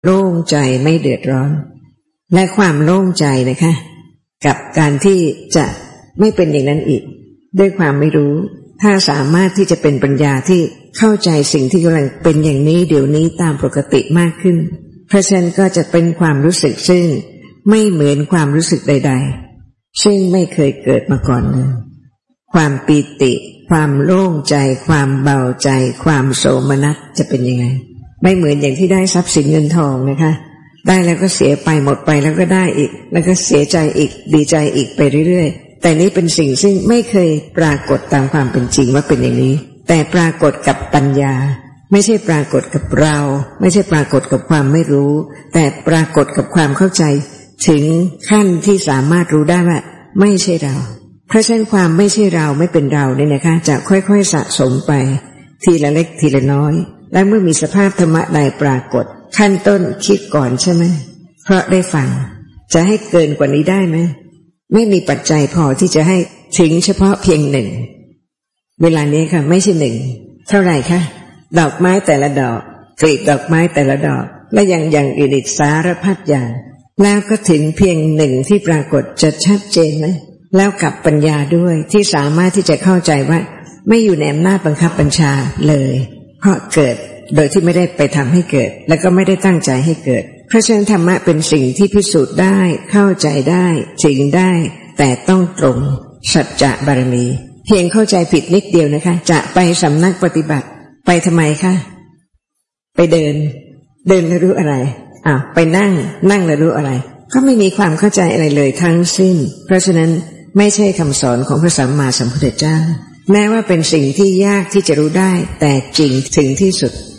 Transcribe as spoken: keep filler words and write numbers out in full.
โล่งใจไม่เดือดร้อนและความโล่งใจนะคะกับการที่จะไม่เป็นอย่างนั้นอีกด้วยความไม่รู้ถ้าสามารถที่จะเป็นปัญญาที่เข้าใจสิ่งที่กำลังเป็นอย่างนี้เดี๋ยวนี้ตามปกติมากขึ้นเพราะฉะนั้นก็จะเป็นความรู้สึกซึ่งไม่เหมือนความรู้สึกใดๆซึ่งไม่เคยเกิดมาก่อนเลยความปีติความโล่งใจความเบาใจความโสมนัสจะเป็นยังไงไม่เหมือนอย่างที่ได้ทรัพย์สินเงินทองนะคะได้แล้วก็เสียไปหมดไปแล้วก็ได้อีกแล้วก็เสียใจอีกดีใจอีกไปเรื่อยๆแต่นี้เป็นสิ่งซึ่งไม่เคยปรากฏตามความเป็นจริงว่าเป็นอย่างนี้แต่ปรากฏกับปัญญาไม่ใช่ปรากฏกับเราไม่ใช่ปรากฏกับความไม่รู้แต่ปรากฏกับความเข้าใจถึงขั้นที่สามารถรู้ได้ว่าไม่ใช่เราเพราะฉะนั้นความไม่ใช่เราไม่เป็นเราเนี่ยนะคะจะค่อยๆสะสมไปทีละเล็กทีละน้อยและเมื่อมีสภาพธรรมะใดปรากฏขั้นต้นคิดก่อนใช่ไหมเพราะได้ฟังจะให้เกินกว่านี้ได้ไหมไม่มีปัจจัยพอที่จะให้ถึงเฉพาะเพียงหนึ่งเวลานี้ค่ะไม่ใช่หนึ่งเท่าไหร่คะดอกไม้แต่ละดอกกลีบดอกไม้แต่ละดอกและอย่างอย่างอื่นอีกสารพัดอย่างแล้วก็ถึงเพียงหนึ่งที่ปรากฏจะชัดเจนไหมแล้วกับปัญญาด้วยที่สามารถที่จะเข้าใจว่าไม่อยู่ในอำนาจบังคับบัญชาเลยเพราะเกิดโดยที่ไม่ได้ไปทำให้เกิดแล้วก็ไม่ได้ตั้งใจให้เกิดเพราะฉะนั้นธรรมะเป็นสิ่งที่พิสูจน์ได้เข้าใจได้จริงได้แต่ต้องตรงสัจจะบารมีเพียงเข้าใจผิดนิดเดียวนะคะจะไปสำนักปฏิบัติไปทำไมคะไปเดินเดินแล้วรู้อะไรอ้าวไปนั่งนั่งแล้วรู้อะไรก็ไม่มีความเข้าใจอะไรเลยทั้งสิ้นเพราะฉะนั้นไม่ใช่คำสอนของพระสัมมาสัมพุทธเจ้าแม้ว่าเป็นสิ่งที่ยากที่จะรู้ได้แต่จริงถึงที่สุด